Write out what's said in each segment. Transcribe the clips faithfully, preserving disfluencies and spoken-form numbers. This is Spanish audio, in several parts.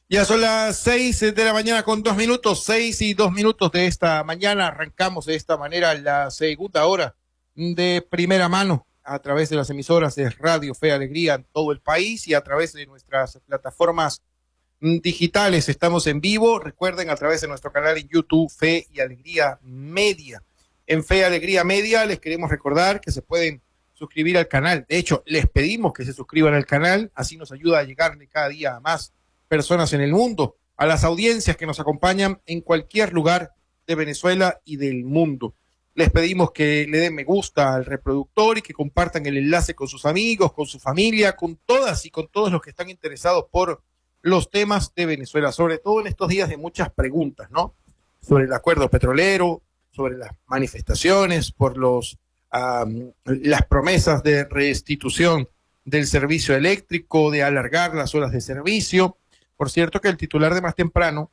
Ya son las seis de la mañana con dos minutos, seis y dos minutos de esta mañana. Arrancamos de esta manera la segunda hora de primera mano a través de las emisoras de Radio Fe y Alegría en todo el país y a través de nuestras plataformas digitales. Estamos en vivo, recuerden, a través de nuestro canal en YouTube, Fe y Alegría Media. En Fe y Alegría Media les queremos recordar que se pueden suscribir al canal. De hecho, les pedimos que se suscriban al canal, así nos ayuda a llegarle cada día a más personas en el mundo, a las audiencias que nos acompañan en cualquier lugar de Venezuela y del mundo. Les pedimos que le den me gusta al reproductor y que compartan el enlace con sus amigos, con su familia, con todas y con todos los que están interesados por los temas de Venezuela, sobre todo en estos días de muchas preguntas, ¿no? Sobre el acuerdo petrolero, sobre las manifestaciones, por los um, las promesas de restitución del servicio eléctrico, de alargar las horas de servicio. Por cierto que el titular de Más Temprano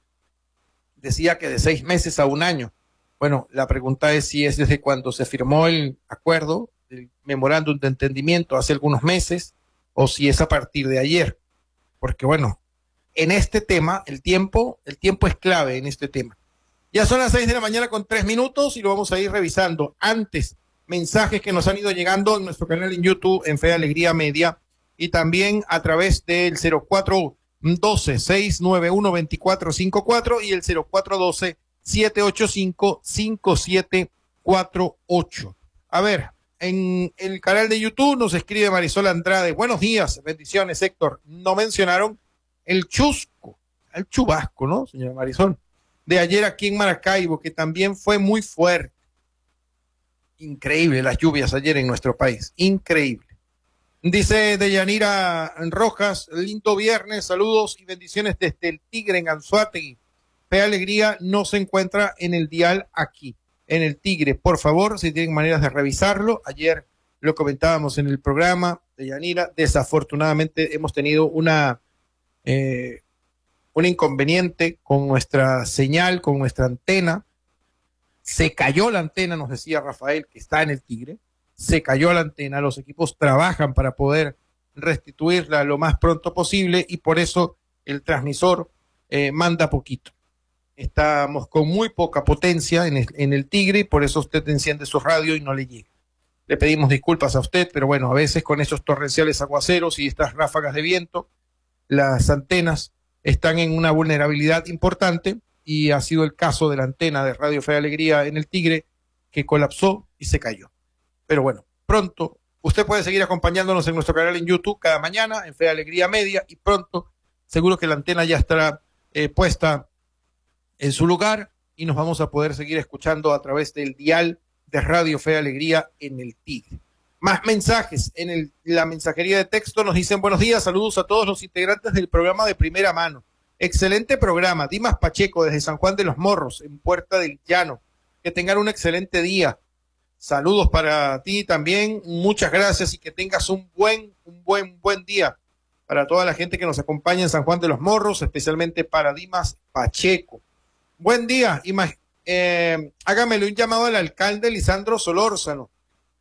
decía que de seis meses a un año. Bueno, la pregunta es si es desde cuando se firmó el acuerdo, el memorándum de entendimiento hace algunos meses, o si es a partir de ayer. Porque bueno, en este tema, el tiempo, el tiempo es clave en este tema. Ya son las seis de la mañana con tres minutos y lo vamos a ir revisando. Antes, mensajes que nos han ido llegando en nuestro canal en YouTube, en Fe y Alegría Media, y también a través del cero cuatro doce, seis nueve uno, dos cuatro cinco cuatro y el cero cuatro doce, siete ocho cinco, cinco siete cuatro ocho. A ver, en el canal de YouTube nos escribe Marisol Andrade. Buenos días, bendiciones, Héctor. No mencionaron el chusco, el chubasco, ¿no, señora Marisol? De ayer aquí en Maracaibo, que también fue muy fuerte. Increíble las lluvias ayer en nuestro país, increíble. Dice Deyanira Rojas, lindo viernes, saludos y bendiciones desde el Tigre en Anzoátegui. Fe y Alegría no se encuentra en el dial aquí, en el Tigre. Por favor, si tienen maneras de revisarlo. Ayer lo comentábamos en el programa, Deyanira. Desafortunadamente hemos tenido una eh, un inconveniente con nuestra señal, con nuestra antena. Se cayó la antena, nos decía Rafael, que está en el Tigre. Se cayó la antena, los equipos trabajan para poder restituirla lo más pronto posible y por eso el transmisor eh, manda poquito. Estamos con muy poca potencia en el, en el Tigre y por eso usted enciende su radio y no le llega. Le pedimos disculpas a usted, pero bueno, a veces con esos torrenciales aguaceros y estas ráfagas de viento, las antenas están en una vulnerabilidad importante y ha sido el caso de la antena de Radio Fe y Alegría en el Tigre que colapsó y se cayó. Pero bueno, pronto usted puede seguir acompañándonos en nuestro canal en YouTube cada mañana, en Fe y Alegría Media, y pronto seguro que la antena ya estará eh, puesta en su lugar y nos vamos a poder seguir escuchando a través del dial de Radio Fe y Alegría en el Tigre. Más mensajes en el, la mensajería de texto nos dicen buenos días, saludos a todos los integrantes del programa de Primera Mano. Excelente programa, Dimas Pacheco desde San Juan de los Morros, en Puerta del Llano. Que tengan un excelente día. Saludos para ti también, muchas gracias y que tengas un buen, un buen, buen día para toda la gente que nos acompaña en San Juan de los Morros, especialmente para Dimas Pacheco. Buen día, Ima eh, hágamele un llamado al alcalde Lisandro Solórzano,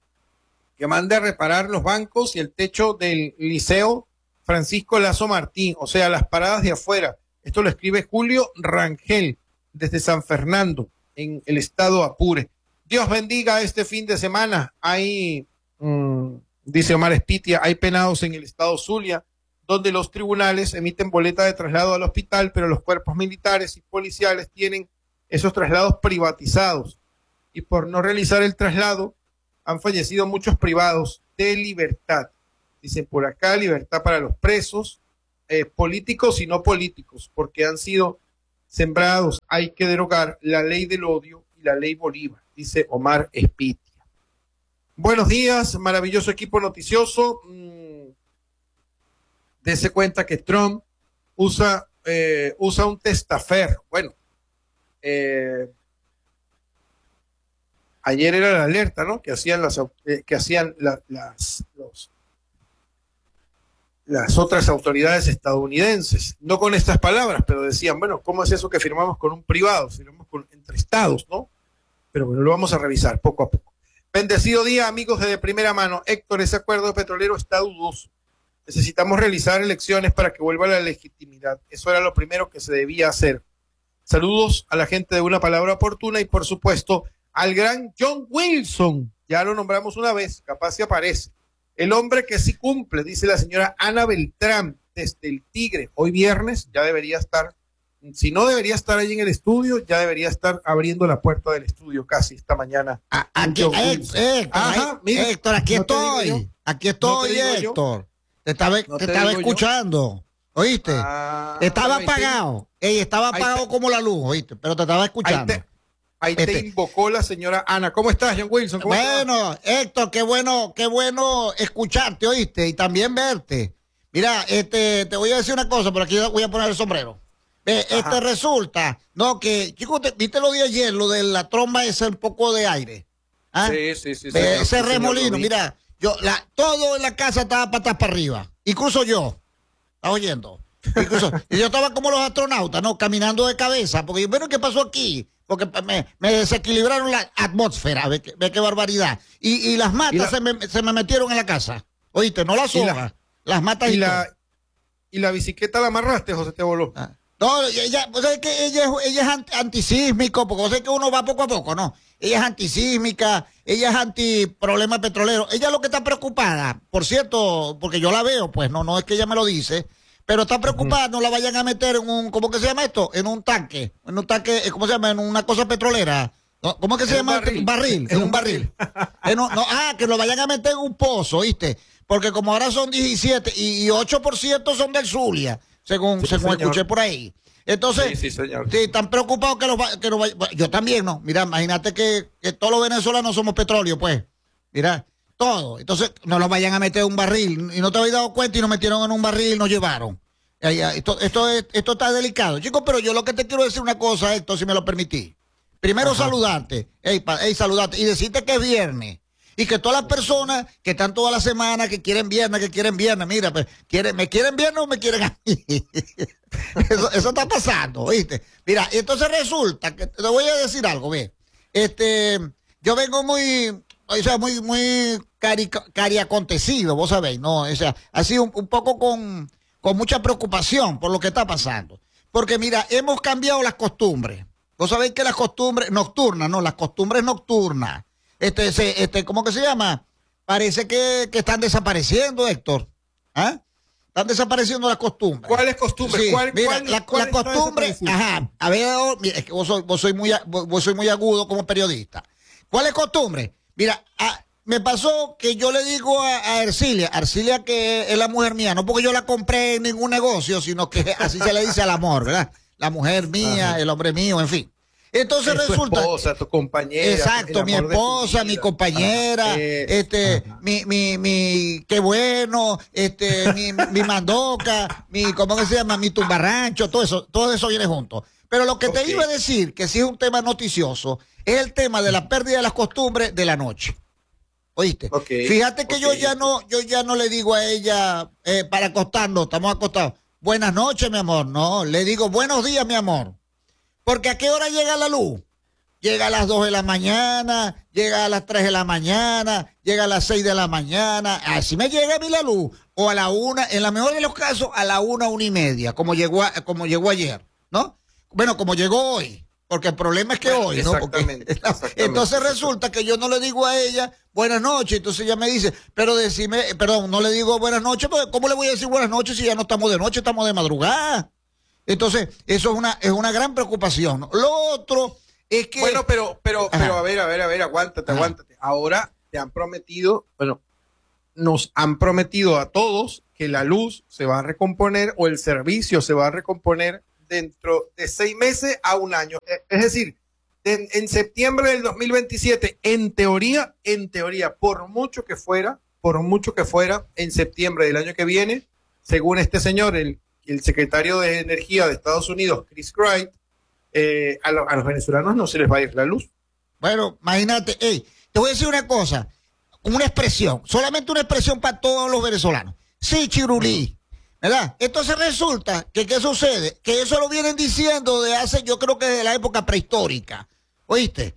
que mande a reparar los bancos y el techo del Liceo Francisco Lazo Martín, o sea, las paradas de afuera. Esto lo escribe Julio Rangel desde San Fernando, en el estado Apure. Dios bendiga este fin de semana. Hay, mmm, dice Omar Espitia, hay penados en el estado Zulia, donde los tribunales emiten boleta de traslado al hospital, pero los cuerpos militares y policiales tienen esos traslados privatizados. Y por no realizar el traslado, han fallecido muchos privados de libertad. Dicen por acá, libertad para los presos, eh, políticos y no políticos, porque han sido sembrados. Hay que derogar la ley del odio y la ley Bolívar, dice Omar Espitia. Buenos días, maravilloso equipo noticioso. Mm, dese cuenta que Trump usa, eh, usa un testaferro. Bueno, eh, ayer era la alerta, ¿no? Que hacían las, eh, que hacían la, las, los, las otras autoridades estadounidenses, no con estas palabras, pero decían, bueno, ¿cómo es eso que firmamos con un privado? Firmamos con, entre estados, ¿no? Pero bueno, lo vamos a revisar poco a poco. Bendecido día, amigos de, de primera mano. Héctor, ese acuerdo petrolero está dudoso. Necesitamos realizar elecciones para que vuelva la legitimidad. Eso era lo primero que se debía hacer. Saludos a la gente de Una Palabra Oportuna y, por supuesto, al gran John Wilson. Ya lo nombramos una vez, capaz se aparece. El hombre que sí cumple, dice la señora Ana Beltrán, desde el Tigre. Hoy viernes ya debería estar, si no debería estar ahí en el estudio, ya debería estar abriendo la puerta del estudio casi esta mañana. A, aquí, Héctor, Ajá, mire, Héctor, aquí no estoy. Aquí estoy, no te Héctor. Te estaba, no te te estaba escuchando. Yo. ¿Oíste? Ah, estaba apagado. Ey, estaba apagado te... como la luz, ¿oíste? Pero te estaba escuchando. Ahí te, ahí este... te invocó la señora Ana. ¿Cómo estás, John Wilson? ¿Cómo bueno, estás? Héctor, qué bueno, qué bueno escucharte, ¿oíste? Y también verte. Mira, este, te voy a decir una cosa, por aquí voy a poner el sombrero. Ve, este resulta, no, que, chicos, ¿viste lo de ayer? Lo de la tromba esa, un poco de aire. ¿Ah? Sí, sí, sí. Ve, señor, ese sí, remolino, señor, mira, yo, la, todo en la casa estaba patas para arriba. Incluso yo. ¿Estás oyendo? Incluso, y yo estaba como los astronautas, ¿no? Caminando de cabeza, porque bueno, ¿qué pasó aquí? Porque me, me desequilibraron la atmósfera, ve, ve qué barbaridad. Y, y las matas ¿Y la... se, me, se me metieron en la casa. Oíste, no las hojas, la... las matas y, y la todo. ¿Y la bicicleta la amarraste, José? ¿Te voló? Ah. No, ella, pues es que ella, ella es antisísmico, porque vos sabés que uno va poco a poco, ¿no? Ella es antisísmica, ella es anti problema petrolero. Ella lo que está preocupada, por cierto, porque yo la veo, pues no, no es que ella me lo dice, pero está preocupada, uh-huh. no la vayan a meter en un, ¿cómo que se llama esto? En un tanque, en un tanque, ¿cómo se llama? En una cosa petrolera. ¿Cómo es que se llama? Un barril. barril en, en un barril. en un, no, ah, que lo vayan a meter en un pozo, ¿viste? Porque como ahora son diecisiete y, y ocho por ciento son del Zulia, según, sí, según escuché por ahí. Entonces, sí, sí, señor. Sí, están preocupados que los que los yo también, ¿no? Mira, imagínate que, que todos los venezolanos somos petróleo, pues. Mira, todo. Entonces, no los vayan a meter en un barril. Y no te habéis dado cuenta y nos metieron en un barril y nos llevaron. Esto, esto, es, esto está delicado. Chicos, pero yo lo que te quiero decir una cosa, Héctor, si me lo permitís. Primero, Ajá. saludarte. Ey, pa, ey, saludarte. Y decirte que es viernes. Y que todas las personas que están toda la semana, que quieren viernes, que quieren viernes, mira, pues, quieren, ¿me quieren viernes o me quieren a mí? eso, eso está pasando, ¿viste? Mira, entonces resulta que te voy a decir algo, ve. Este, yo vengo muy, o sea, muy, muy cari, cari acontecido, vos sabéis, ¿no? O sea, así un, un poco con, con mucha preocupación por lo que está pasando. Porque mira, hemos cambiado las costumbres. Vos sabéis que las costumbres nocturnas, no, las costumbres nocturnas. Este, se, este, ¿cómo que se llama? Parece que, que están desapareciendo, Héctor. ¿Ah? Están desapareciendo las costumbres. ¿Cuáles costumbres? Sí, ¿Cuál, mira, cuál, la, cuál la costumbre, ajá, a ver, es que vos sois, vos sois muy, vos sois muy agudo como periodista. ¿Cuál es costumbre? Mira, a, me pasó que yo le digo a, a Ercilia, Ercilia que es la mujer mía, no porque yo la compré en ningún negocio, sino que así se le dice al amor, ¿verdad? La mujer mía, ajá. el hombre mío, en fin. Entonces es resulta. Tu esposa, tu compañera. Exacto, mi esposa, mi compañera, eh, este, ajá. mi, mi, mi, qué bueno, este, mi, mi mandoca, mi, ¿cómo que se llama? Mi tumbarrancho, todo eso, todo eso viene junto. Pero lo que okay. te iba a decir, que sí es un tema noticioso, es el tema de la pérdida de las costumbres de la noche. ¿Oíste? Okay. Fíjate que okay. yo ya no, yo ya no le digo a ella, eh, para acostarnos, estamos acostados. Buenas noches, mi amor. No, le digo buenos días, mi amor. Porque ¿a qué hora llega la luz? Llega a las dos de la mañana, llega a las tres de la mañana, llega a las seis de la mañana. Así me llega a mí la luz. O a la una, en la mejor de los casos, a la una, una y media, como llegó, a, como llegó ayer, ¿no? Bueno, como llegó hoy. Porque el problema es que bueno, hoy, ¿no? Exactamente, Porque, exactamente. Entonces resulta que yo no le digo a ella buenas noches. Entonces ella me dice, pero decime, perdón, no le digo buenas noches, porque ¿cómo le voy a decir buenas noches si ya no estamos de noche, estamos de madrugada? Entonces, eso es una, es una gran preocupación, ¿no? Lo otro es que... Bueno, pero, pero, pero, a ver, a ver, a ver, aguántate, Ajá. aguántate. Ahora te han prometido, bueno, nos han prometido a todos que la luz se va a recomponer o el servicio se va a recomponer dentro de seis meses a un año. Es decir, en, en septiembre del dos mil veintisiete, en teoría, en teoría, por mucho que fuera, por mucho que fuera, en septiembre del año que viene, según este señor, el el secretario de Energía de Estados Unidos, Chris Wright, eh, a, lo, a los venezolanos no se les va a ir la luz. Bueno, imagínate, hey, te voy a decir una cosa, una expresión, solamente una expresión para todos los venezolanos. Sí, chirulí, ¿verdad? Entonces resulta que, ¿qué sucede? Que eso lo vienen diciendo de hace, yo creo que de la época prehistórica, ¿oíste?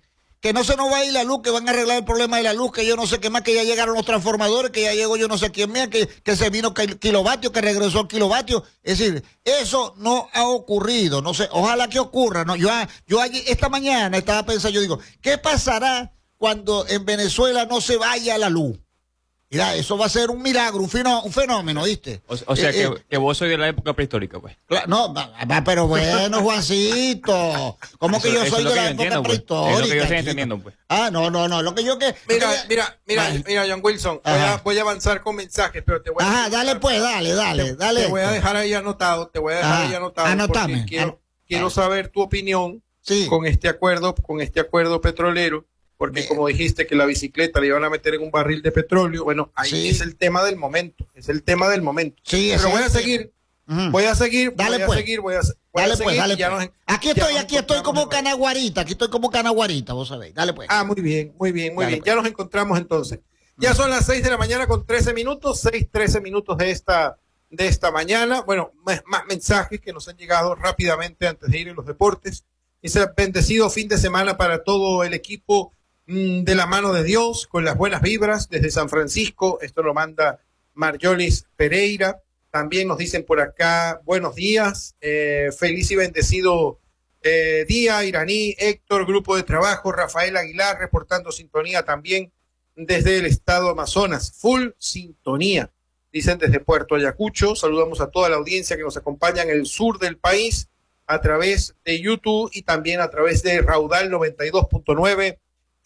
que no se nos va a ir la luz, que van a arreglar el problema de la luz, que yo no sé qué más, que ya llegaron los transformadores, que ya llegó yo no sé quién más, que, que se vino el kilovatio, que regresó el kilovatio. Es decir, eso no ha ocurrido, no sé, ojalá que ocurra, ¿no? Yo, yo allí, esta mañana estaba pensando, yo digo, ¿qué pasará cuando en Venezuela no se vaya la luz? Mira, eso va a ser un milagro, un, fino, un fenómeno, ¿viste? O, o sea, eh, que, eh, que vos sois de la época prehistórica, pues. No, pero bueno, Juancito, ¿cómo que yo soy de la época prehistórica? Es lo que yo estoy entendiendo, pues. Ah, no, no, no, lo que yo que... Mira, mira, mira, mira, John Wilson, voy a, voy a avanzar con mensajes, pero te voy a... Ajá, dale pues, dale, dale, te, dale. Te voy a dejar ahí anotado, te voy a dejar Ajá, ahí anotado. anotame. Porque quiero, An quiero saber tu opinión sí. con este acuerdo, con este acuerdo petrolero. Porque Bien. Como dijiste que la bicicleta le iban a meter en un barril de petróleo, bueno, ahí Sí. es el tema del momento, es el tema del momento. Sí, Pero voy a es seguir, uh-huh. voy a seguir, Dale voy pues. a seguir, voy a, voy dale a seguir. Pues, dale ya pues. nos, aquí ya estoy, nos aquí estoy como encontramos canaguarita, aquí estoy como canaguarita, vos sabéis. Dale pues. Ah, muy bien, muy bien, muy Dale bien. pues. Ya nos encontramos entonces. Ya son las seis de la mañana con trece minutos, seis, trece minutos de esta, de esta mañana. Bueno, más, más mensajes que nos han llegado rápidamente antes de ir a los deportes. Dice, bendecido fin de semana para todo el equipo mmm, de la mano de Dios, con las buenas vibras desde San Francisco. Esto lo manda Marjolis Pereira. También nos dicen por acá, buenos días, eh, feliz y bendecido eh, día, Iraní, Héctor, grupo de trabajo, Rafael Aguilar, reportando sintonía también desde el estado Amazonas, full sintonía, dicen desde Puerto Ayacucho. Saludamos a toda la audiencia que nos acompaña en el sur del país a través de YouTube y también a través de Raudal noventa y dos punto nueve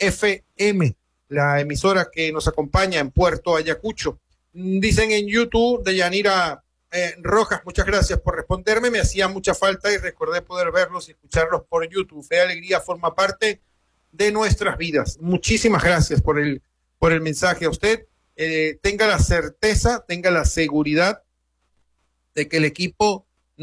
F M, la emisora que nos acompaña en Puerto Ayacucho. Dicen en YouTube de Yanira eh, Rojas, muchas gracias por responderme, me hacía mucha falta y recordé poder verlos y escucharlos por YouTube. Fe Alegría forma parte de nuestras vidas. Muchísimas gracias por el, por el mensaje a usted. Eh, tenga la certeza, tenga la seguridad de que el equipo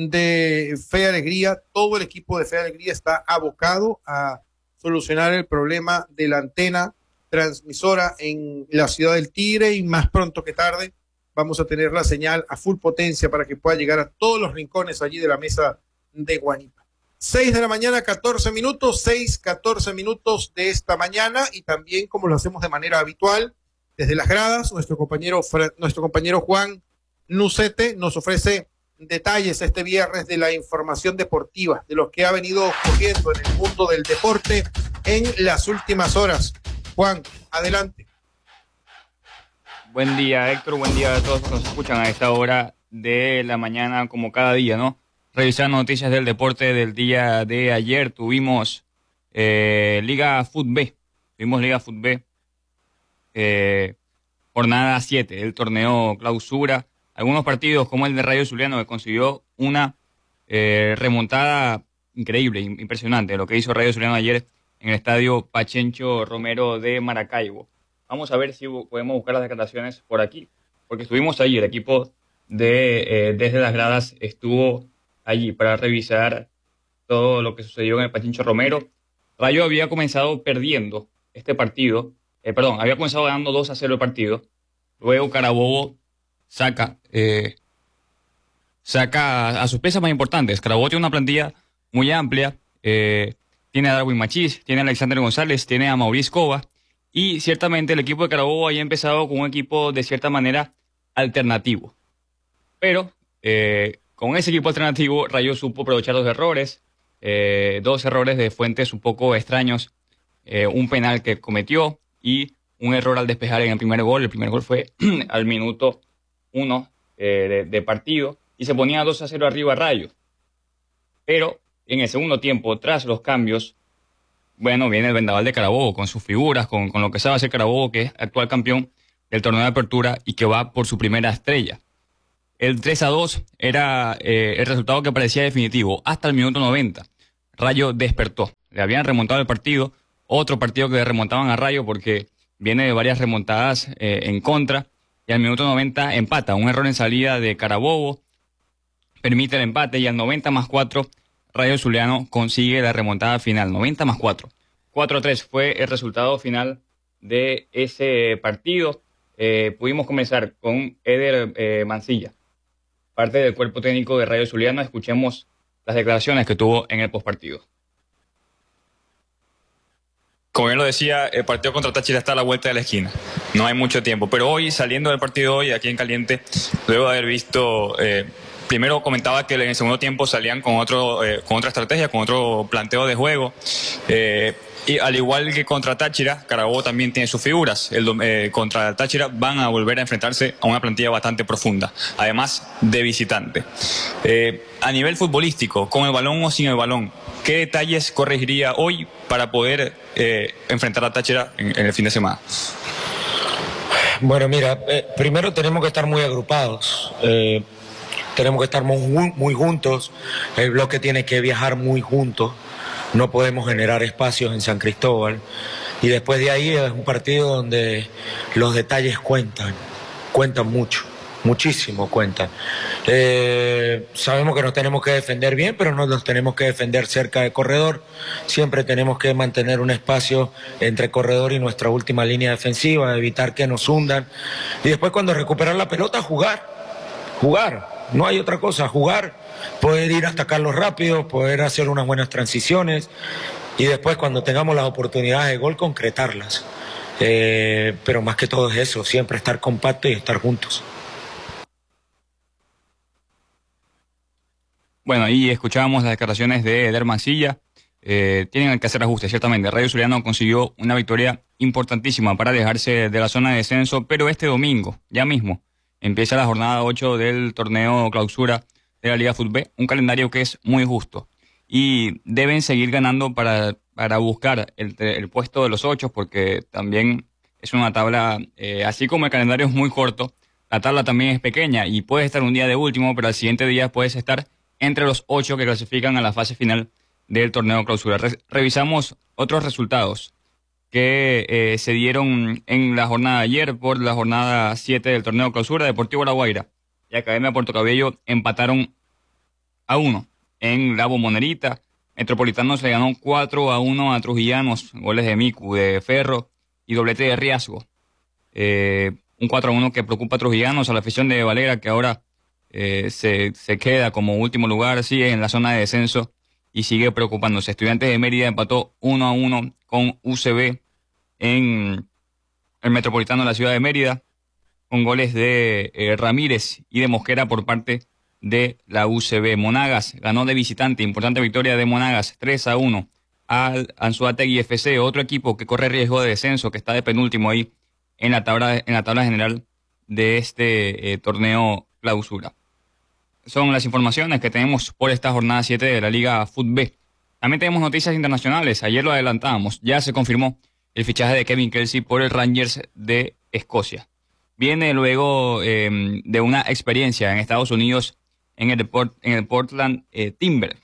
de Fe Alegría, todo el equipo de Fe Alegría está abocado a solucionar el problema de la antena transmisora en la ciudad del Tigre y más pronto que tarde vamos a tener la señal a full potencia para que pueda llegar a todos los rincones allí de la mesa de Guanipa. seis de la mañana, catorce minutos, seis, catorce minutos de esta mañana y también como lo hacemos de manera habitual desde las gradas, nuestro compañero, nuestro compañero Juan Nucete nos ofrece detalles este viernes de la información deportiva, de lo que ha venido ocurriendo en el mundo del deporte en las últimas horas. Juan, adelante. Buen día, Héctor, buen día a todos los que nos escuchan a esta hora de la mañana, como cada día, ¿no? Revisando noticias del deporte del día de ayer, tuvimos eh, Liga Fut B, tuvimos Liga Fut B, eh, jornada siete, el torneo clausura. Algunos partidos como el de Rayo Zuliano que consiguió una eh, remontada increíble, impresionante, lo que hizo Rayo Zuliano ayer en el estadio Pachencho Romero de Maracaibo. Vamos a ver si podemos buscar las declaraciones por aquí, porque estuvimos allí, el equipo de eh, desde las gradas estuvo allí para revisar todo lo que sucedió en el Pachencho Romero. Rayo había comenzado perdiendo este partido, eh, perdón, había comenzado ganando dos a cero el partido, luego Carabobo saca eh, saca a sus piezas más importantes. Carabobo tiene una plantilla muy amplia, eh, tiene a Darwin Machís, tiene a Alexander González, tiene a Maurice Cova, y ciertamente el equipo de Carabobo había empezado con un equipo de cierta manera alternativo. Pero eh, con ese equipo alternativo, Rayo supo aprovechar dos errores, eh, dos errores de fuentes un poco extraños, eh, un penal que cometió y un error al despejar en el primer gol. El primer gol fue al minuto uno eh, de, de partido y se ponía dos a cero arriba Rayo. Pero en el segundo tiempo, tras los cambios, bueno, viene el vendaval de Carabobo con sus figuras, con, con lo que sabe hacer Carabobo, que es actual campeón del torneo de apertura y que va por su primera estrella. El tres a dos era eh, el resultado que parecía definitivo hasta el minuto noventa. Rayo despertó. Le habían remontado el partido, otro partido que le remontaban a Rayo porque viene de varias remontadas eh, en contra. Y al minuto noventa empata, un error en salida de Carabobo, permite el empate y al noventa más cuatro, Rayo Zuliano consigue la remontada final, noventa más cuatro. cuatro a tres fue el resultado final de ese partido. Eh, pudimos comenzar con Eder eh, Mancilla, parte del cuerpo técnico de Rayo Zuliano. Escuchemos las declaraciones que tuvo en el postpartido. como bien lo decía, el partido contra Táchira está a la vuelta de la esquina. No hay mucho tiempo. Pero hoy, saliendo del partido de hoy, aquí en Caliente, luego de haber visto... Eh, primero comentaba que en el segundo tiempo salían con, otro, eh, con otra estrategia, con otro planteo de juego. Eh, y al igual que contra Táchira, Carabobo también tiene sus figuras. El, eh, contra Táchira van a volver a enfrentarse a una plantilla bastante profunda, además de visitante. Eh, a nivel futbolístico, con el balón o sin el balón, ¿qué detalles corregiría hoy para poder eh, enfrentar a Táchira en, en el fin de semana? Bueno, mira, eh, primero tenemos que estar muy agrupados. Eh, Tenemos que estar muy, muy juntos, el bloque tiene que viajar muy juntos, no podemos generar espacios en San Cristóbal. Y después de ahí es un partido donde los detalles cuentan, cuentan mucho, muchísimo cuentan. Eh, sabemos que nos tenemos que defender bien, pero no nos tenemos que defender cerca del corredor. Siempre tenemos que mantener un espacio entre corredor y nuestra última línea defensiva, evitar que nos hundan. Y después cuando recuperar la pelota, jugar, jugar. No hay otra cosa, jugar, poder ir a atacarlos rápido, poder hacer unas buenas transiciones y después cuando tengamos las oportunidades de gol, concretarlas. Eh, pero más que todo es eso, siempre estar compacto y estar juntos. Bueno, y escuchábamos las declaraciones de Eder Mancilla. Eh, tienen que hacer ajustes, ciertamente. Radio Zuliano consiguió una victoria importantísima para alejarse de la zona de descenso, pero este domingo, ya mismo, empieza la jornada ocho del torneo clausura de la Liga Fútbol, un calendario que es muy justo. Y deben seguir ganando para, para buscar el, el puesto de los ocho, porque también es una tabla, eh, así como el calendario es muy corto, la tabla también es pequeña y puedes estar un día de último, pero al siguiente día puedes estar entre los ocho que clasifican a la fase final del torneo clausura. Re- revisamos otros resultados que eh, se dieron en la jornada de ayer por la jornada siete del torneo clausura. Deportivo La Guaira y Academia Puerto Cabello empataron a uno en la Bombonera. Metropolitano se ganó cuatro a uno a Trujillanos, goles de Micu, de Ferro y doblete de Riasgo. Eh, un cuatro a uno que preocupa a Trujillanos, a la afición de Valera, que ahora eh, se, se queda como último lugar, sigue en la zona de descenso y sigue preocupándose. Estudiantes de Mérida empató uno a uno con U C B en el Metropolitano de la ciudad de Mérida, con goles de eh, Ramírez y de Mosquera por parte de la U C B. Monagas ganó de visitante, importante victoria de Monagas, tres a uno al Anzoátegui F C, otro equipo que corre riesgo de descenso, que está de penúltimo ahí en la tabla, en la tabla general de este eh, torneo clausura. Son las informaciones que tenemos por esta jornada siete de la Liga Fútbol. También tenemos noticias internacionales, ayer lo adelantábamos, ya se confirmó el fichaje de Kevin Kelsey por el Rangers de Escocia. Viene luego eh, de una experiencia en Estados Unidos en el, Port, en el Portland eh, Timber.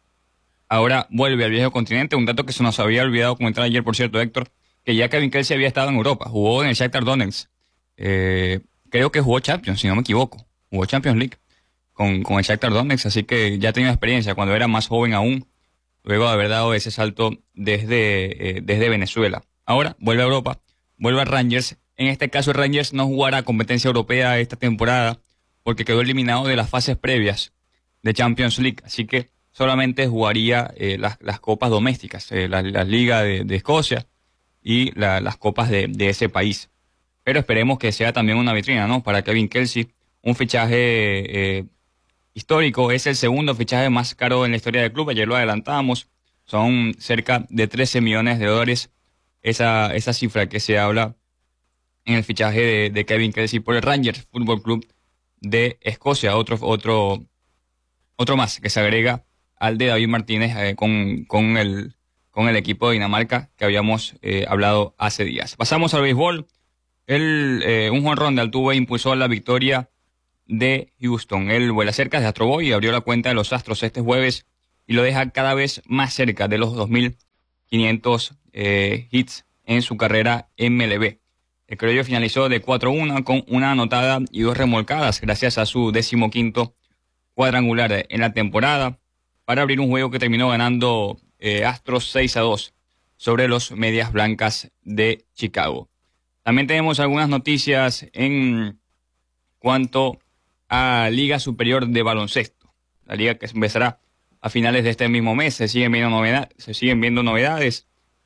Ahora vuelve al viejo continente, un dato que se nos había olvidado comentar ayer, por cierto, Héctor, que ya Kevin Kelsey había estado en Europa, jugó en el Shakhtar Donetsk. Eh, creo que jugó Champions, si no me equivoco, jugó Champions League con, con el Shakhtar Donetsk, así que ya tenía experiencia cuando era más joven aún, luego de haber dado ese salto desde, eh, desde Venezuela. Ahora vuelve a Europa, vuelve a Rangers. En este caso, el Rangers no jugará competencia europea esta temporada porque quedó eliminado de las fases previas de Champions League. Así que solamente jugaría eh, las, las copas domésticas, eh, la, la Liga de, de Escocia y la, las copas de, de ese país. Pero esperemos que sea también una vitrina, ¿no? Para Kevin Kelsey, un fichaje eh, histórico. Es el segundo fichaje más caro en la historia del club. Ayer lo adelantábamos. Son cerca de trece millones de dólares. Esa, esa cifra que se habla en el fichaje de, de Kevin Kelsey por el Rangers Fútbol Club de Escocia, otro, otro, otro más que se agrega al de David Martínez eh, con, con, el, con el equipo de Dinamarca que habíamos eh, hablado hace días. Pasamos al béisbol. El, eh, un jonrón de Altuve impulsó la victoria de Houston. Él vuela cerca de Astro Boy y abrió la cuenta de los Astros este jueves y lo deja cada vez más cerca de los dos mil quinientos eh, hits en su carrera M L B. El criollo finalizó de cuatro a uno con una anotada y dos remolcadas gracias a su decimoquinto cuadrangular en la temporada para abrir un juego que terminó ganando eh, Astros seis a dos sobre los Medias Blancas de Chicago. También tenemos algunas noticias en cuanto a Liga Superior de Baloncesto, la liga que empezará a finales de este mismo mes. Se siguen viendo novedades, se siguen viendo novedades.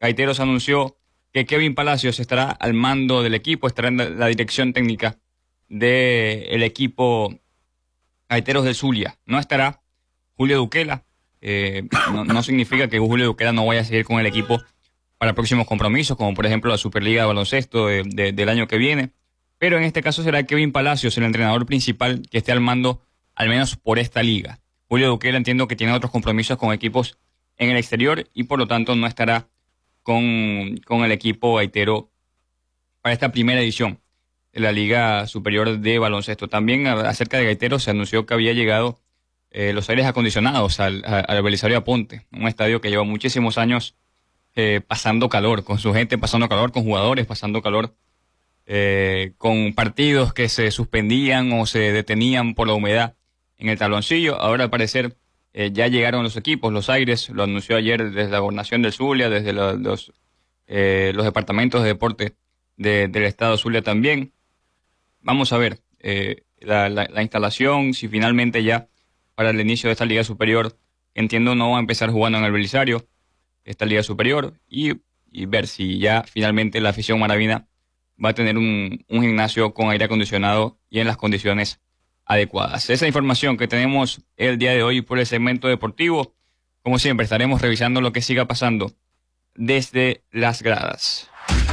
Gaiteros anunció que Kevin Palacios estará al mando del equipo, estará en la dirección técnica del equipo Gaiteros del Zulia. No estará Julio Duquela. Eh, no, no significa que Julio Duquela no vaya a seguir con el equipo para próximos compromisos, como por ejemplo la Superliga de Baloncesto de, de, del año que viene. Pero en este caso será Kevin Palacios, el entrenador principal, que esté al mando, al menos por esta liga. Julio Duquela entiendo que tiene otros compromisos con equipos en el exterior y por lo tanto no estará con, con el equipo gaitero para esta primera edición de la Liga Superior de Baloncesto. También acerca de Gaiteros se anunció que había llegado eh, los aires acondicionados al, al Belisario Aponte, un estadio que lleva muchísimos años eh, pasando calor, con su gente pasando calor, con jugadores pasando calor, eh, con partidos que se suspendían o se detenían por la humedad en el tabloncillo. Ahora al parecer eh, ya llegaron los equipos, los aires, lo anunció ayer desde la Gobernación del Zulia, desde lo, los, eh, los departamentos de deporte de, del estado Zulia también. Vamos a ver eh, la, la, la instalación, si finalmente ya para el inicio de esta Liga Superior, entiendo no va a empezar jugando en el Belisario, esta Liga Superior, y, y ver si ya finalmente la afición maravina va a tener un, un gimnasio con aire acondicionado y en las condiciones adecuadas. Esa información que tenemos el día de hoy por el segmento deportivo. Como siempre, estaremos revisando lo que siga pasando desde las gradas.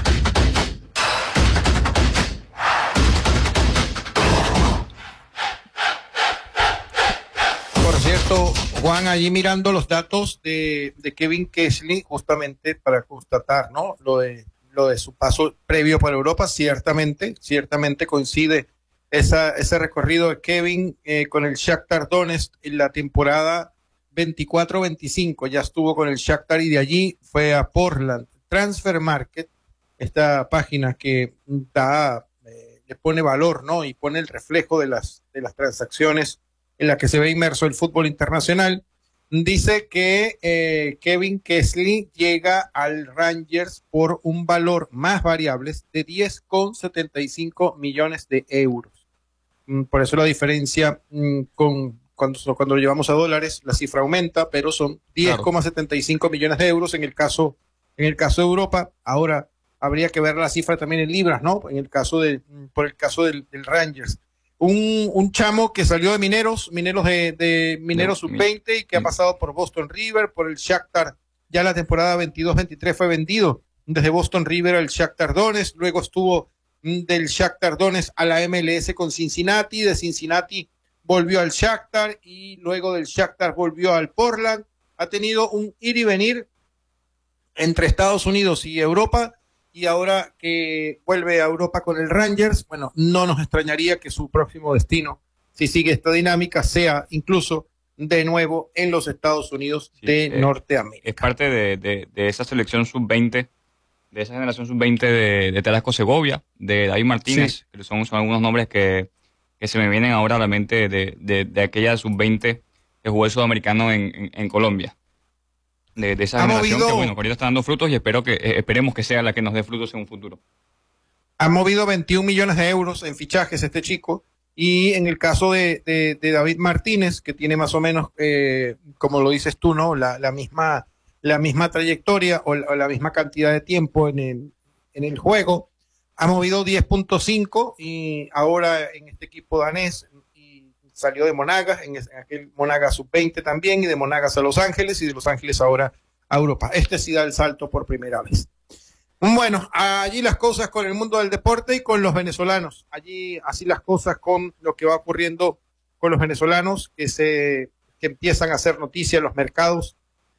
Por cierto, Juan, allí mirando los datos de, de Kevin Kessler, justamente para constatar, ¿no? Lo de, lo de su paso previo por Europa, ciertamente, ciertamente coincide esa, ese recorrido de Kevin eh, con el Shakhtar Donetsk en la temporada veinticuatro veinticinco. Ya estuvo con el Shakhtar y de allí fue a Portland. Transfer Market, esta página que da, eh, le pone valor, ¿no? Y pone el reflejo de las, de las transacciones en la que se ve inmerso el fútbol internacional, dice que eh, Kevin Kessler llega al Rangers por un valor más variables de diez coma setenta y cinco millones de euros. Mm, por eso la diferencia mm, con cuando, cuando lo llevamos a dólares, la cifra aumenta, pero son diez coma setenta y cinco millones de euros en el caso, en el caso de Europa. Ahora habría que ver la cifra también en libras, ¿no? En el caso de, por el caso del, del Rangers. Un, un chamo que salió de Mineros, Mineros de, de Mineros sub veinte y que ha pasado por Boston River, por el Shakhtar. Ya la temporada veintidós veintitrés fue vendido desde Boston River al Shakhtar Donetsk. Luego estuvo del Shakhtar Donetsk a la M L S con Cincinnati. De Cincinnati volvió al Shakhtar y luego del Shakhtar volvió al Portland. Ha tenido un ir y venir entre Estados Unidos y Europa. Y ahora que vuelve a Europa con el Rangers, bueno, no nos extrañaría que su próximo destino, si sigue esta dinámica, sea incluso de nuevo en los Estados Unidos sí, de eh, Norteamérica. Es parte de, de, de esa selección sub veinte, de esa generación sub veinte de, de Tarasco Segovia, de David Martínez, sí. que son, son algunos nombres que, que se me vienen ahora a la mente de, de, de aquella sub veinte que jugó el sudamericano en, en, en Colombia. De, de esa ha generación movido, que bueno, ahorita está dando frutos y espero que eh, esperemos que sea la que nos dé frutos en un futuro. Ha movido veintiún millones de euros en fichajes este chico, y en el caso de, de, de David Martínez, que tiene más o menos, eh, como lo dices tú, ¿no? La, la misma, la misma trayectoria o la, o la misma cantidad de tiempo en el, en el juego, ha movido diez punto cinco y ahora en este equipo danés. Salió de Monagas, en aquel Monagas sub veinte también, y de Monagas a Los Ángeles, y de Los Ángeles ahora a Europa. Este sí da el salto por primera vez. Bueno, allí las cosas con el mundo del deporte y con los venezolanos. Allí así las cosas con lo que va ocurriendo con los venezolanos, que se que empiezan a hacer noticia en los mercados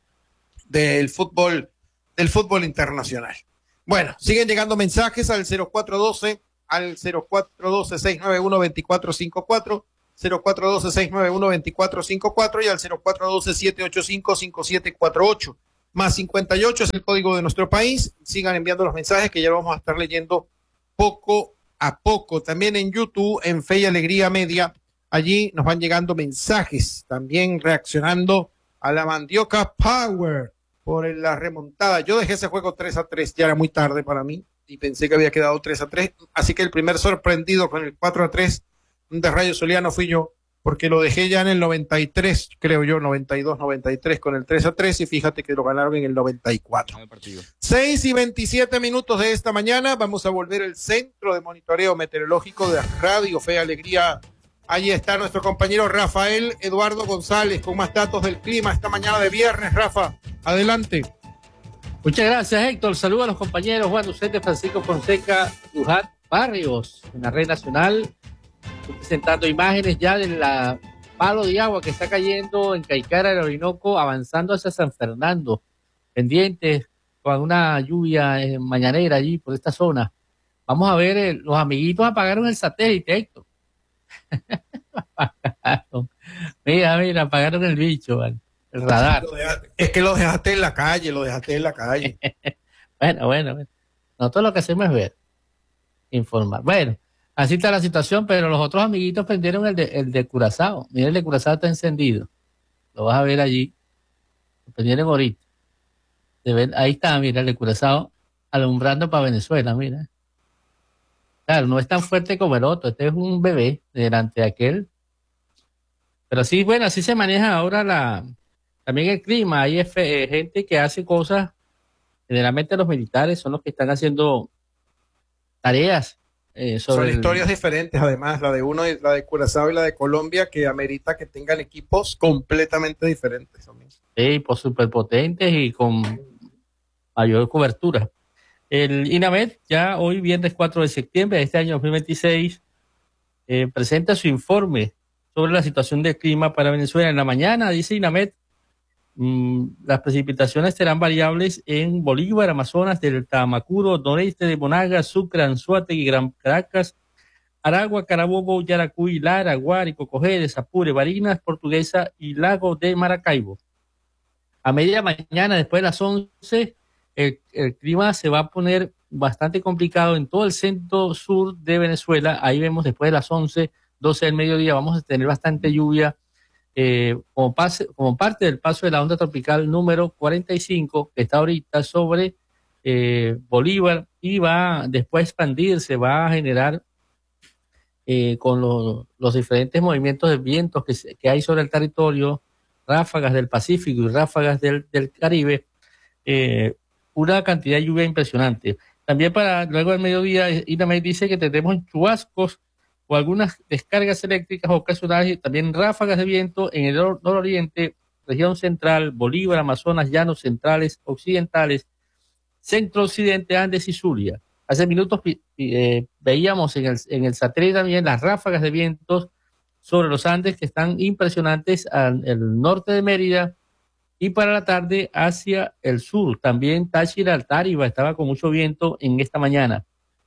del fútbol, del fútbol internacional. Bueno, siguen llegando mensajes al cero cuatro doce, al cero cuatro doce, seis nueve uno, dos cuatro cinco cuatro, cero cuatro doce, seis nueve uno, dos cuatro cinco cuatro y al cero cuatro doce, siete ocho cinco, cinco siete cuatro ocho. Más cincuenta y ocho es el código de nuestro país. Sigan enviando los mensajes que ya vamos a estar leyendo poco a poco. También en YouTube, en Fe y Alegría Media, allí nos van llegando mensajes. También reaccionando a la Mandioca Power por la remontada. Yo dejé ese juego tres a tres, ya era muy tarde para mí y pensé que había quedado tres a tres. Así que el primer sorprendido con el cuatro a tres de Rayo Zuliano fui yo, porque lo dejé ya en el noventa y tres, creo yo, noventa y dos, noventa y tres, con el tres a tres, y fíjate que lo ganaron en el noventa y cuatro. seis y veintisiete minutos de esta mañana, vamos a volver al centro de monitoreo meteorológico de Radio Fe y Alegría. Ahí está nuestro compañero Rafael Eduardo González con más datos del clima esta mañana de viernes. Rafa, adelante. Muchas gracias, Héctor. Saludos a los compañeros Juan Lucente, Francisco Fonseca, Luján Barrios, en la red nacional, presentando imágenes ya del palo de agua que está cayendo en Caicara, el Orinoco, avanzando hacia San Fernando, pendientes con una lluvia eh, mañanera allí por esta zona. Vamos a ver, eh, los amiguitos apagaron el satélite, Héctor. mira, mira, apagaron el bicho, ¿vale? El radar. Es que lo dejaste en la calle, lo dejaste en la calle. bueno, bueno, bueno. Nosotros lo que hacemos es ver, informar. Bueno, así está la situación, pero los otros amiguitos prendieron el de, el de Curazao. Mira, el de Curazao está encendido. Lo vas a ver allí. Lo prendieron ahorita. Ver, ahí está, mira, el de Curazao alumbrando para Venezuela, mira. Claro, no es tan fuerte como el otro. Este es un bebé delante de aquel. Pero sí, bueno, así se maneja ahora la también el clima. Hay eh, gente que hace cosas. Generalmente los militares son los que están haciendo tareas. Eh, sobre Son historias el... diferentes, además, la de uno, la de Curazao y la de Colombia, que amerita que tengan equipos completamente diferentes. Sí, pues superpotentes y con mayor cobertura. El INAMED, ya hoy, viernes cuatro de septiembre de este año dos mil veintiséis, eh, presenta su informe sobre la situación del clima para Venezuela. En la mañana, dice INAMED, mmm, las precipitaciones serán variables en Bolívar, Amazonas, Delta Amacuro, noreste de Monagas, Sucre, Anzoátegui, Gran Caracas, Aragua, Carabobo, Yaracuy, Lara, Guárico, Cojedes, Apure, Barinas, Portuguesa y Lago de Maracaibo. A media mañana, después de las once, el, el clima se va a poner bastante complicado en todo el centro sur de Venezuela. Ahí vemos después de las once, doce del mediodía, vamos a tener bastante lluvia eh, como, pase, como parte del paso de la onda tropical número cuarenta y cinco, que está ahorita sobre eh, Bolívar, y va después a expandirse, va a generar eh, con lo, los diferentes movimientos de vientos que, que hay sobre el territorio, ráfagas del Pacífico y ráfagas del, del Caribe, eh, una cantidad de lluvia impresionante. También para luego del mediodía, INAMED dice que tendremos chubascos o algunas descargas eléctricas ocasionales y también ráfagas de viento en el nor nororiente, región central, Bolívar, Amazonas, llanos centrales, occidentales, centro-occidente, Andes y Zulia. Hace minutos eh, veíamos en el, en el satélite también las ráfagas de vientos sobre los Andes que están impresionantes al el norte de Mérida, y para la tarde hacia el sur. También Táchira, Altáriba estaba con mucho viento en esta mañana.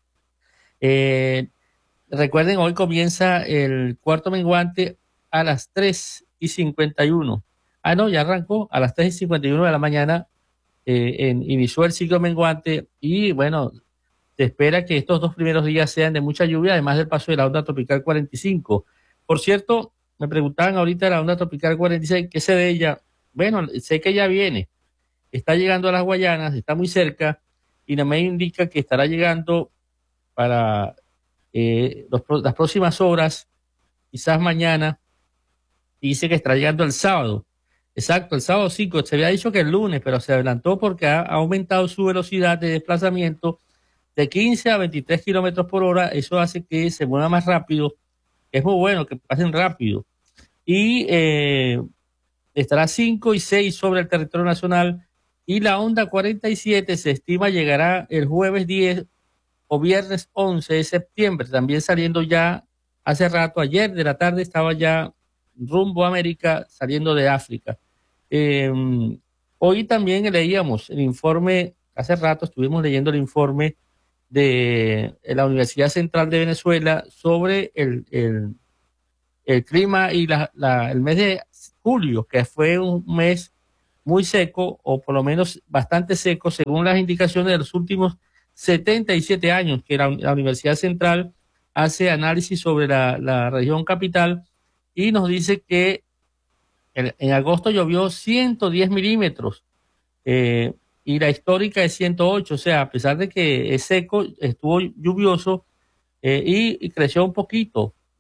Eh, recuerden, hoy comienza el cuarto menguante a las tres y cincuenta y uno. Ah, no, ya arrancó a las tres y cincuenta y uno de la mañana. Eh, en, inició el ciclo menguante y bueno, se espera que estos dos primeros días sean de mucha lluvia, además del paso de la onda tropical cuarenta y cinco. Por cierto, me preguntaban ahorita de la onda tropical cuarenta y seis, ¿qué sé de ella? Bueno, sé que ya viene, está llegando a las Guayanas, está muy cerca, y no me indica que estará llegando para eh, los, las próximas horas, quizás mañana, y dice que estará llegando el sábado. Exacto, el sábado cinco, se había dicho que el lunes, pero se adelantó porque ha aumentado su velocidad de desplazamiento de quince a veintitrés kilómetros por hora. Eso hace que se mueva más rápido. Es muy bueno que pasen rápido. Y eh, estará cinco y seis sobre el territorio nacional, y la onda cuarenta y siete se estima llegará el jueves diez o viernes once de septiembre, también saliendo ya hace rato. Ayer de la tarde estaba ya rumbo a América, saliendo de África. Eh, hoy también leíamos el informe, hace rato estuvimos leyendo el informe de la Universidad Central de Venezuela sobre el, el, el clima y la, la, el mes de julio, que fue un mes muy seco, o por lo menos bastante seco, según las indicaciones de los últimos setenta y siete años, que la, la Universidad Central hace análisis sobre la, la región capital, y nos dice que en, en agosto llovió ciento diez milímetros, eh, y la histórica es ciento ocho, o sea, a pesar de que es seco, estuvo lluvioso, eh, y, y creció un poquito.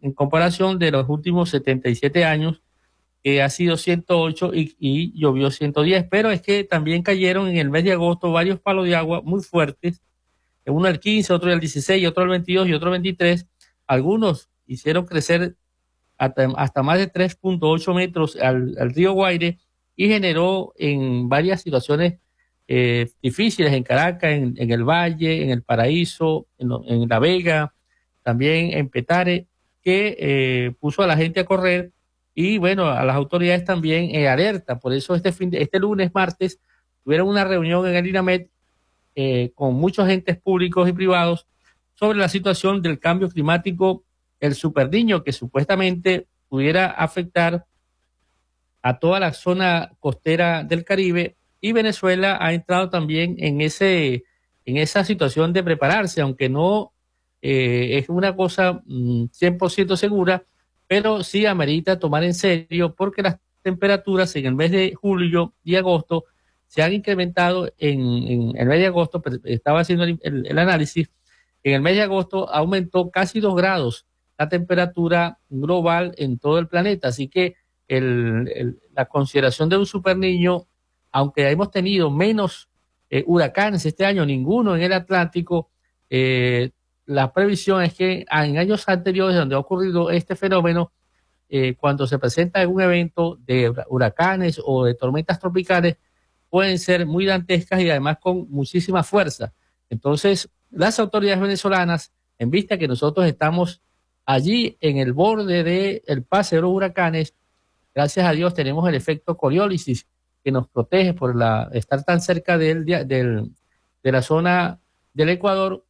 en comparación de los últimos setenta y siete años, que ha sido ciento ocho y, y llovió ciento diez, pero es que también cayeron en el mes de agosto varios palos de agua muy fuertes, uno el quince, otro el dieciséis, otro el veintidós y otro el veintitrés. Algunos hicieron crecer hasta, hasta más de tres punto ocho metros al, al río Guaire y generó en varias situaciones eh, difíciles en Caracas, en, en el Valle, en el Paraíso, en, en La Vega, también en Petare, que eh, puso a la gente a correr y bueno, a las autoridades también eh, alerta. Por eso este fin de, este lunes, martes, tuvieron una reunión en el INAMED eh, con muchos entes públicos y privados sobre la situación del cambio climático, el superniño que supuestamente pudiera afectar a toda la zona costera del Caribe, y Venezuela ha entrado también en ese en esa situación de prepararse, aunque no eh, es una cosa mmm, cien por ciento segura, pero sí amerita tomar en serio porque las temperaturas en el mes de julio y agosto se han incrementado. En, en el mes de agosto, estaba haciendo el, el, el análisis, en el mes de agosto aumentó casi dos grados la temperatura global en todo el planeta, así que el, el, la consideración de un superniño, aunque hemos tenido menos eh, huracanes este año, ninguno en el Atlántico, eh, la previsión es que en años anteriores donde ha ocurrido este fenómeno, eh, cuando se presenta algún evento de huracanes o de tormentas tropicales, pueden ser muy dantescas y además con muchísima fuerza. Entonces, las autoridades venezolanas, en vista que nosotros estamos allí en el borde del pase de los huracanes, gracias a Dios tenemos el efecto Coriolis que nos protege por la, estar tan cerca del, del, de la zona del Ecuador.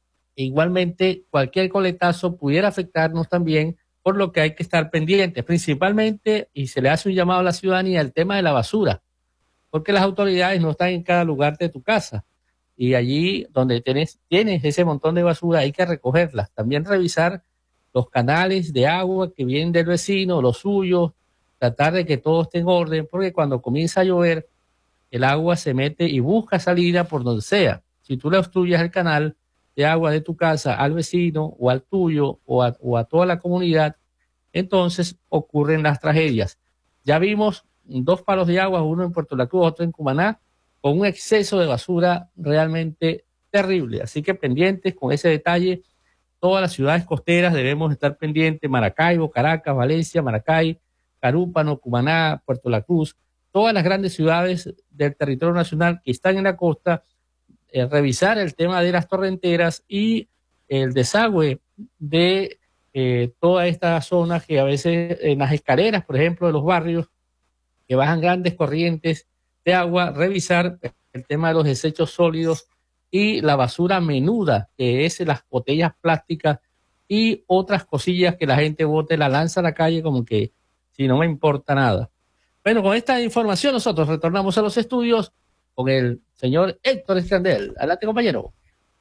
E igualmente, cualquier coletazo pudiera afectarnos también, por lo que hay que estar pendientes, principalmente, y se le hace un llamado a la ciudadanía, el tema de la basura, porque las autoridades no están en cada lugar de tu casa, y allí donde tienes, tienes ese montón de basura hay que recogerlas. También revisar los canales de agua que vienen del vecino, los suyos, tratar de que todo esté en orden, porque cuando comienza a llover, el agua se mete y busca salida por donde sea. Si tú le obstruyes el canal de agua de tu casa al vecino o al tuyo o a, o a toda la comunidad, entonces ocurren las tragedias. Ya vimos dos palos de agua, uno en Puerto La Cruz, otro en Cumaná, con un exceso de basura realmente terrible. Así que pendientes con ese detalle. Todas las ciudades costeras debemos estar pendientes: Maracaibo, Caracas, Valencia, Maracay, Carúpano, Cumaná, Puerto La Cruz, todas las grandes ciudades del territorio nacional que están en la costa, eh, revisar el tema de las torrenteras y el desagüe de eh, toda esta zona que a veces en las escaleras, por ejemplo, de los barrios, que bajan grandes corrientes de agua, revisar el tema de los desechos sólidos y la basura menuda, que es las botellas plásticas y otras cosillas que la gente bote, la lanza a la calle como que si no me importa nada. Bueno, con esta información nosotros retornamos a los estudios con el señor Héctor Escandel. Adelante, compañero.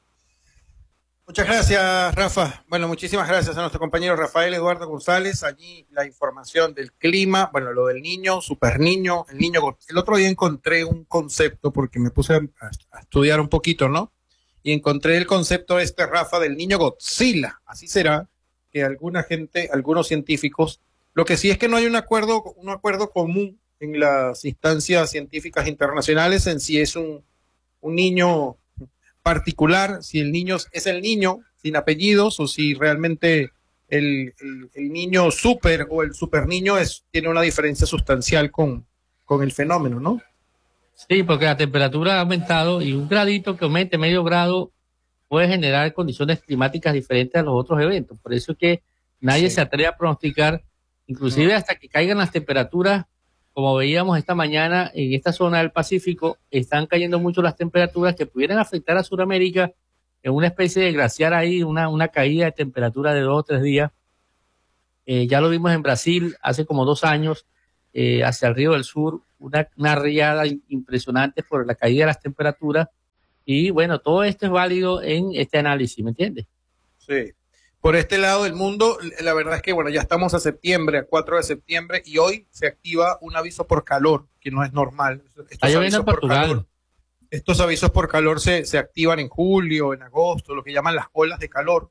Muchas gracias, Rafa. Bueno, muchísimas gracias a nuestro compañero Rafael Eduardo González. Allí la información del clima, bueno, lo del niño, super niño, el niño. El otro día encontré un concepto porque me puse a, a estudiar un poquito, ¿no? Y encontré el concepto este, Rafa, del niño Godzilla. Así será que alguna gente, algunos científicos, lo que sí es que no hay un acuerdo, un acuerdo común en las instancias científicas internacionales en si es un, un niño particular, si el niño es el niño sin apellidos o si realmente el, el, el niño super o el super niño es, tiene una diferencia sustancial con, con el fenómeno, ¿no? Sí, porque la temperatura ha aumentado y un gradito que aumente medio grado puede generar condiciones climáticas diferentes a los otros eventos. Por eso es que nadie sí. se atreve a pronosticar, inclusive no. hasta que caigan las temperaturas. Como veíamos esta mañana en esta zona del Pacífico, están cayendo mucho las temperaturas que pudieran afectar a Sudamérica en una especie de glaciar ahí, una, una caída de temperatura de dos o tres días. Eh, ya lo vimos en Brasil hace como dos años, eh, hacia el Río del Sur, una, una riada impresionante por la caída de las temperaturas. Y bueno, todo esto es válido en este análisis, ¿me entiendes? Sí. Por este lado del mundo, la verdad es que, bueno, ya estamos a septiembre, a cuatro de septiembre, y hoy se activa un aviso por calor, que no es normal. Estos Está lloviendo en Portugal. Calor, estos avisos por calor se, se activan en julio, en agosto, lo que llaman las olas de calor,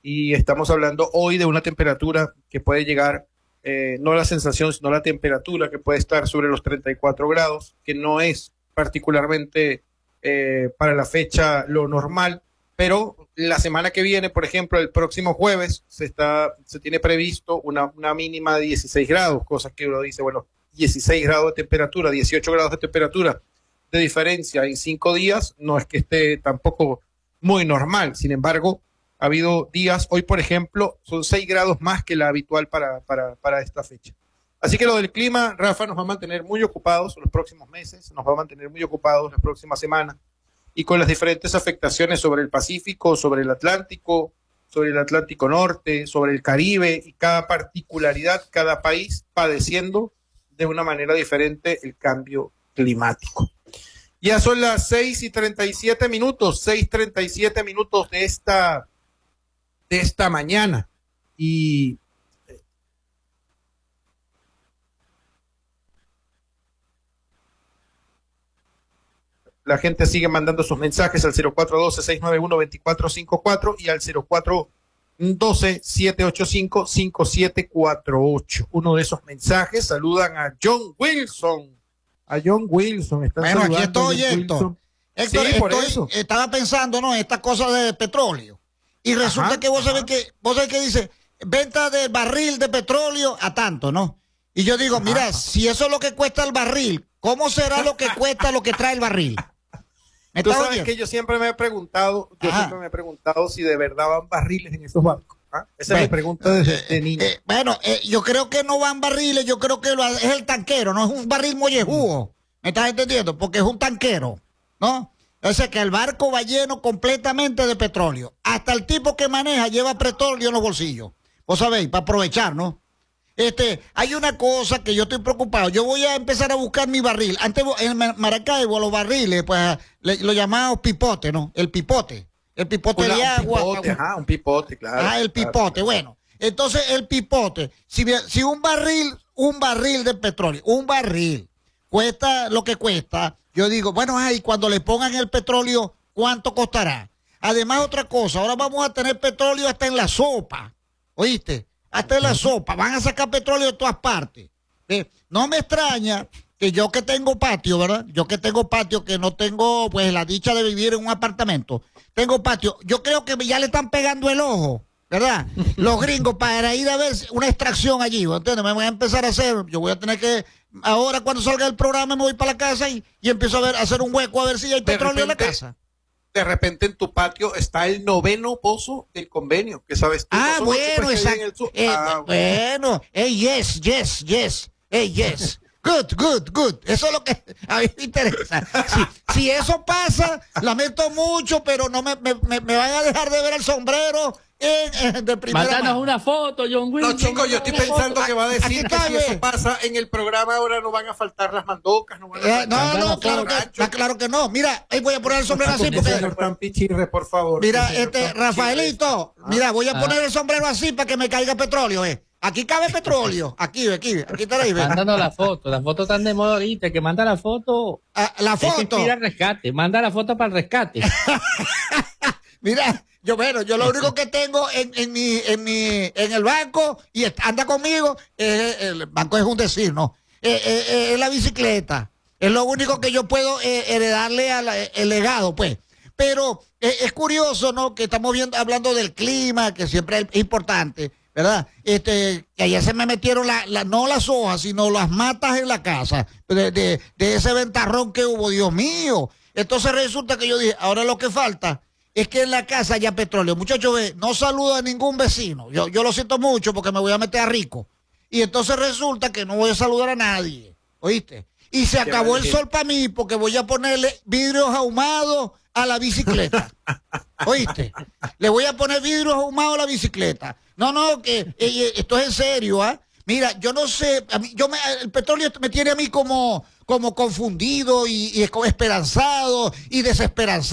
y estamos hablando hoy de una temperatura que puede llegar, eh, no la sensación, sino la temperatura que puede estar sobre los treinta y cuatro grados, que no es particularmente eh, para la fecha lo normal, pero la semana que viene, por ejemplo, el próximo jueves, se está, se tiene previsto una, una mínima de dieciséis grados, cosas que uno dice, bueno, dieciséis grados de temperatura, dieciocho grados de temperatura de diferencia en cinco días, no es que esté tampoco muy normal. Sin embargo, ha habido días, hoy por ejemplo, son seis grados más que la habitual para, para, para esta fecha. Así que lo del clima, Rafa, nos va a mantener muy ocupados los próximos meses, nos va a mantener muy ocupados las próximas semanas, y con las diferentes afectaciones sobre el Pacífico, sobre el Atlántico, sobre el Atlántico Norte, sobre el Caribe, y cada particularidad, cada país padeciendo de una manera diferente el cambio climático. Ya son las seis y treinta y siete minutos, seis treinta y siete minutos de esta, de esta mañana. Y la gente sigue mandando sus mensajes al cero cuatro uno dos, seis nueve uno, dos cuatro cinco cuatro y al cero cuatro uno dos, siete ocho cinco, cinco siete cuatro ocho. Uno de esos mensajes saludan a John Wilson. A John Wilson. Están bueno, aquí estoy, Héctor. Héctor, sí, por estoy, eso. Estaba pensando, ¿no? Esta cosa de petróleo. Y resulta ajá, que vos sabés que, vos sabés que dice, venta del barril de petróleo a tanto, ¿no? Y yo digo, ajá, mira, ajá, si eso es lo que cuesta el barril, ¿cómo será lo que cuesta lo que trae el barril? Tú sabes oyendo? Que yo siempre me he preguntado, yo ajá, siempre me he preguntado si de verdad van barriles en esos barcos. ¿Ah? Esa bueno, es mi pregunta desde eh, de niño. Eh, bueno, eh, yo creo que no van barriles, yo creo que lo, es el tanquero, no es un barril mollejudo. ¿Me estás entendiendo? Porque es un tanquero, ¿no? O sea que el barco va lleno completamente de petróleo. Hasta el tipo que maneja lleva petróleo en los bolsillos. Vos sabéis, para aprovechar, ¿no? Este, hay una cosa que yo estoy preocupado. Yo voy a empezar a buscar mi barril. Antes en Maracaibo los barriles, pues le, lo llamamos pipote, ¿no? El pipote. El pipote Una, de agua. Un pipote, ajá, un pipote, claro. Ah, el claro, pipote, claro. Bueno. Entonces el pipote, si, si un barril, un barril de petróleo, un barril, cuesta lo que cuesta, yo digo, bueno, ay, cuando le pongan el petróleo, ¿cuánto costará? Además, otra cosa, ahora vamos a tener petróleo hasta en la sopa, ¿oíste? Hasta en la sopa, van a sacar petróleo de todas partes. ¿Eh? No me extraña que yo que tengo patio, ¿verdad? Yo que tengo patio, que no tengo, pues, la dicha de vivir en un apartamento, tengo patio, yo creo que ya le están pegando el ojo, ¿verdad? Los gringos para ir a ver una extracción allí, ¿entiendes? Me voy a empezar a hacer, yo voy a tener que, ahora cuando salga el programa me voy para la casa y, y empiezo a ver, a hacer un hueco a ver si hay petróleo repente, en la casa. De repente en tu patio está el noveno pozo del convenio, que sabes tú. Ah, no bueno, exacto. Eh, ah, bueno, hey, yes, yes, yes, hey, yes. Good, good, good. Eso es lo que a mí me interesa. Si, si eso pasa, lamento mucho, pero no me, me, me, me van a dejar de ver el sombrero en, en de primera Mándanos mano. Una foto, John Wilson. No, chicos, yo estoy pensando foto. Que va a decir que si eso pasa en el programa ahora no van a faltar las mandocas. No, van a eh, no, no, claro que, claro que no. Mira, ahí voy a poner el sombrero así. Porque, señor tan pichirre, por favor. Mira, este, Rafaelito, ah, mira, voy a ah. poner el sombrero así para que me caiga petróleo, eh. Aquí cabe petróleo. Aquí, aquí, aquí está ahí. Mándanos la foto. La foto tan de moda ahorita que manda la foto. Ah, la foto. Mira el rescate. Manda la foto para el rescate. Mira, yo bueno, yo lo único que tengo en, en mi, en mi, en el banco y anda conmigo, eh, el banco es un decir, ¿no? Es eh, eh, eh, la bicicleta. Es lo único que yo puedo eh, heredarle al el legado, pues. Pero eh, es curioso, ¿no? Que estamos viendo, hablando del clima, que siempre es importante. ¿Verdad? Este, que ayer se me metieron la, la, no las hojas, sino las matas en la casa, de, de, de ese ventarrón que hubo, Dios mío. Entonces resulta que yo dije, ahora lo que falta es que en la casa haya petróleo. Muchachos, ve, no saludo a ningún vecino. Yo, yo lo siento mucho porque me voy a meter a rico. Y entonces resulta que no voy a saludar a nadie. ¿Oíste? Y se acabó el sol para mí porque voy a ponerle vidrios ahumados a la bicicleta. ¿Oíste? Le voy a poner vidrios ahumados a la bicicleta. No, no, que eh, esto es en serio, ¿ah? ¿eh? Mira, yo no sé, a mí, yo me, el petróleo me tiene a mí como, como confundido y, y esperanzado y desesperanzado.